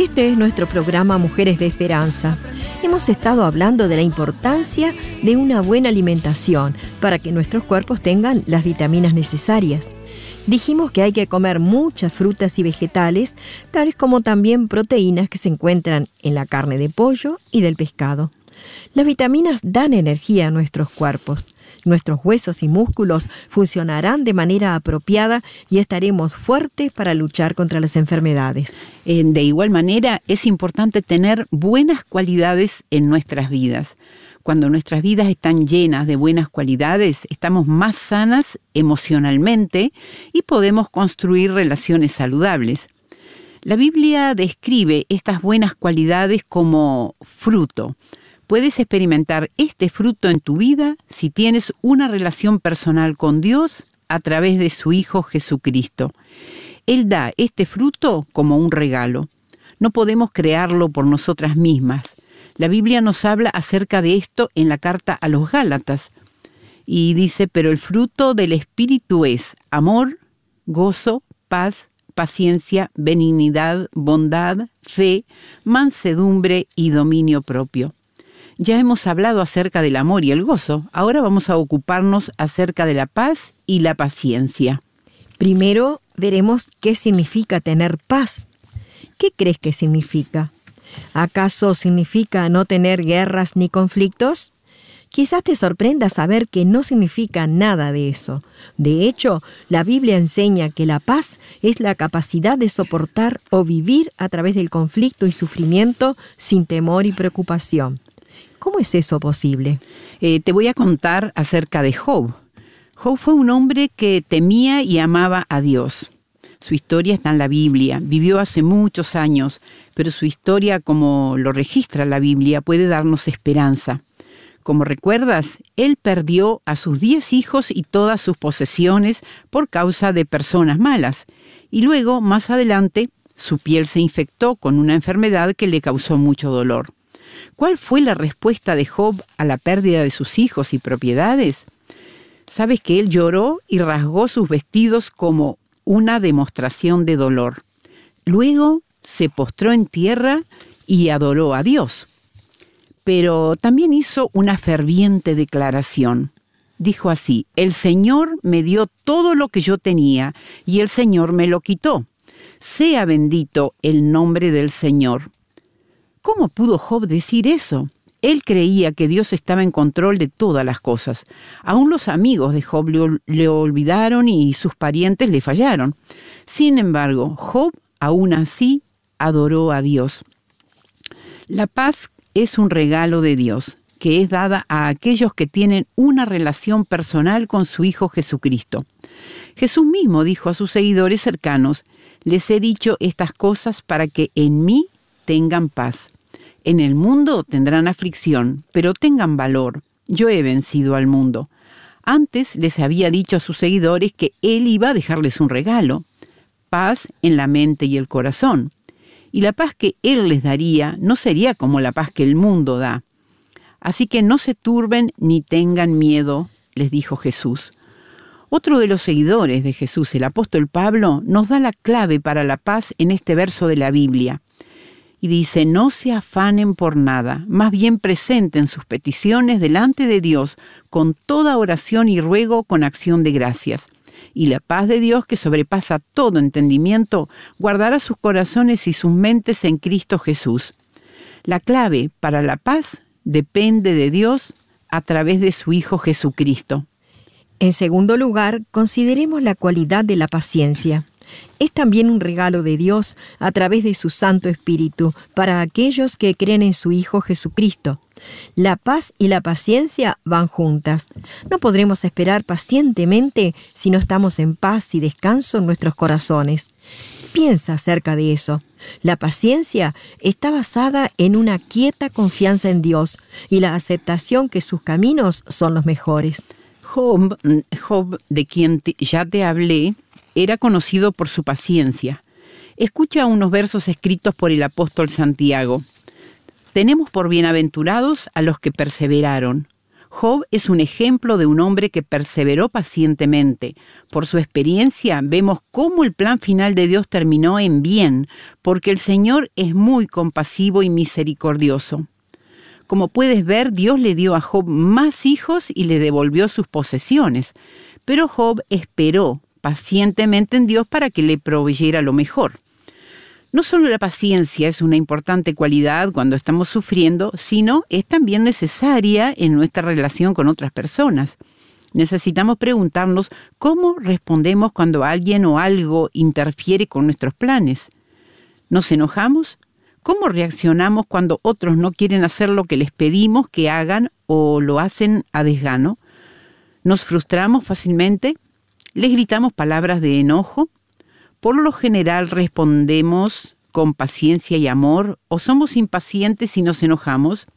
Este es nuestro programa Mujeres de Esperanza. Hemos estado hablando de la importancia de una buena alimentación para que nuestros cuerpos tengan las vitaminas necesarias. Dijimos que hay que comer muchas frutas y vegetales, tales como también proteínas que se encuentran en la carne de pollo y del pescado. Las vitaminas dan energía a nuestros cuerpos. Nuestros huesos y músculos funcionarán de manera apropiada y estaremos fuertes para luchar contra las enfermedades. De igual manera, es importante tener buenas cualidades en nuestras vidas. Cuando nuestras vidas están llenas de buenas cualidades, estamos más sanas emocionalmente y podemos construir relaciones saludables. La Biblia describe estas buenas cualidades como fruto. Puedes experimentar este fruto en tu vida si tienes una relación personal con Dios a través de su Hijo Jesucristo. Él da este fruto como un regalo. No podemos crearlo por nosotras mismas. La Biblia nos habla acerca de esto en la carta a los Gálatas. Y dice, pero el fruto del Espíritu es amor, gozo, paz, paciencia, benignidad, bondad, fe, mansedumbre y dominio propio. Ya hemos hablado acerca del amor y el gozo. Ahora vamos a ocuparnos acerca de la paz y la paciencia. Primero veremos qué significa tener paz. ¿Qué crees que significa? ¿Acaso significa no tener guerras ni conflictos? Quizás te sorprenda saber que no significa nada de eso. De hecho, la Biblia enseña que la paz es la capacidad de soportar o vivir a través del conflicto y sufrimiento sin temor y preocupación. ¿Cómo es eso posible? Te voy a contar acerca de Job. Job fue un hombre que temía y amaba a Dios. Su historia está en la Biblia. Vivió hace muchos años, pero su historia, como lo registra la Biblia, puede darnos esperanza. Como recuerdas, él perdió a sus 10 hijos y todas sus posesiones por causa de personas malas. Y luego, más adelante, su piel se infectó con una enfermedad que le causó mucho dolor. ¿Cuál fue la respuesta de Job a la pérdida de sus hijos y propiedades? Sabes que él lloró y rasgó sus vestidos como una demostración de dolor. Luego se postró en tierra y adoró a Dios. Pero también hizo una ferviente declaración. Dijo así: el Señor me dio todo lo que yo tenía y el Señor me lo quitó. Sea bendito el nombre del Señor. ¿Cómo pudo Job decir eso? Él creía que Dios estaba en control de todas las cosas. Aún los amigos de Job le olvidaron y sus parientes le fallaron. Sin embargo, Job aún así adoró a Dios. La paz es un regalo de Dios, que es dada a aquellos que tienen una relación personal con su Hijo Jesucristo. Jesús mismo dijo a sus seguidores cercanos: les he dicho estas cosas para que en mí tengan paz. En el mundo tendrán aflicción, pero tengan valor. Yo he vencido al mundo. Antes les había dicho a sus seguidores que Él iba a dejarles un regalo: paz en la mente y el corazón. Y la paz que Él les daría no sería como la paz que el mundo da. Así que no se turben ni tengan miedo, les dijo Jesús. Otro de los seguidores de Jesús, el apóstol Pablo, nos da la clave para la paz en este verso de la Biblia. Y dice: no se afanen por nada, más bien presenten sus peticiones delante de Dios con toda oración y ruego con acción de gracias. Y la paz de Dios, que sobrepasa todo entendimiento, guardará sus corazones y sus mentes en Cristo Jesús. La clave para la paz depende de Dios a través de su Hijo Jesucristo. En segundo lugar, consideremos la cualidad de la paciencia. Es también un regalo de Dios a través de su Santo Espíritu para aquellos que creen en su Hijo Jesucristo. La paz y la paciencia van juntas. No podremos esperar pacientemente si no estamos en paz y descanso en nuestros corazones. Piensa acerca de eso. La paciencia está basada en una quieta confianza en Dios y la aceptación que sus caminos son los mejores. Job, de quien ya te hablé, era conocido por su paciencia. Escucha unos versos escritos por el apóstol Santiago. Tenemos por bienaventurados a los que perseveraron. Job es un ejemplo de un hombre que perseveró pacientemente. Por su experiencia vemos cómo el plan final de Dios terminó en bien, porque el Señor es muy compasivo y misericordioso. Como puedes ver, Dios le dio a Job más hijos y le devolvió sus posesiones. Pero Job esperó pacientemente en Dios para que le proveyera lo mejor. No solo la paciencia es una importante cualidad cuando estamos sufriendo, sino es también necesaria en nuestra relación con otras personas. Necesitamos preguntarnos cómo respondemos cuando alguien o algo interfiere con nuestros planes. ¿Nos enojamos? ¿Cómo reaccionamos cuando otros no quieren hacer lo que les pedimos que hagan o lo hacen a desgano? ¿Nos frustramos fácilmente? ¿Les gritamos palabras de enojo? Por lo general respondemos con paciencia y amor, o somos impacientes y nos enojamos.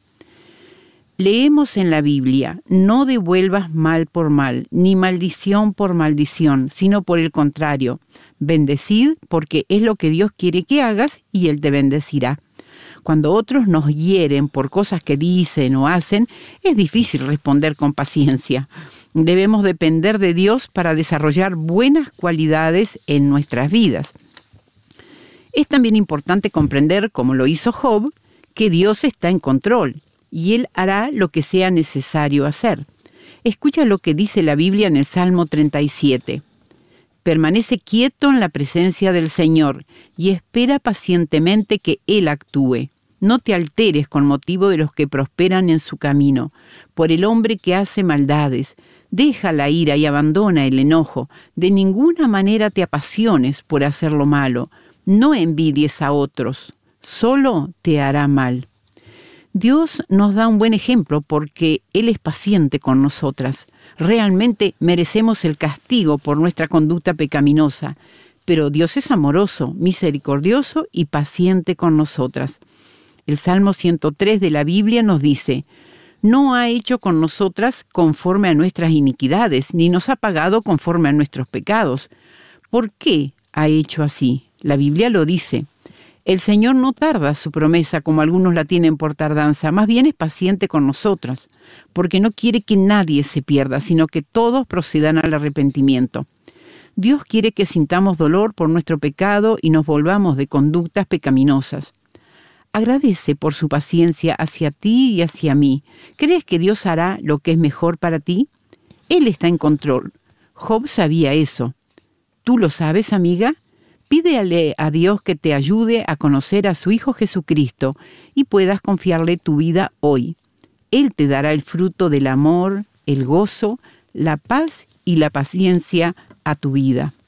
Leemos en la Biblia: no devuelvas mal por mal, ni maldición por maldición, sino por el contrario, bendecid, porque es lo que Dios quiere que hagas y Él te bendecirá. Cuando otros nos hieren por cosas que dicen o hacen, es difícil responder con paciencia. Debemos depender de Dios para desarrollar buenas cualidades en nuestras vidas. Es también importante comprender, como lo hizo Job, que Dios está en control y Él hará lo que sea necesario hacer. Escucha lo que dice la Biblia en el Salmo 37. Permanece quieto en la presencia del Señor y espera pacientemente que Él actúe. No te alteres con motivo de los que prosperan en su camino, por el hombre que hace maldades. Deja la ira y abandona el enojo. De ninguna manera te apasiones por hacer lo malo. No envidies a otros. Solo te hará mal. Dios nos da un buen ejemplo porque Él es paciente con nosotras. Realmente merecemos el castigo por nuestra conducta pecaminosa, pero Dios es amoroso, misericordioso y paciente con nosotras. El Salmo 103 de la Biblia nos dice: no ha hecho con nosotras conforme a nuestras iniquidades, ni nos ha pagado conforme a nuestros pecados. ¿Por qué ha hecho así? La Biblia lo dice. El Señor no tarda su promesa como algunos la tienen por tardanza, más bien es paciente con nosotras, porque no quiere que nadie se pierda, sino que todos procedan al arrepentimiento. Dios quiere que sintamos dolor por nuestro pecado y nos volvamos de conductas pecaminosas. Agradece por su paciencia hacia ti y hacia mí. ¿Crees que Dios hará lo que es mejor para ti? Él está en control. Job sabía eso. ¿Tú lo sabes, amiga? Pídele a Dios que te ayude a conocer a su Hijo Jesucristo y puedas confiarle tu vida hoy. Él te dará el fruto del amor, el gozo, la paz y la paciencia a tu vida.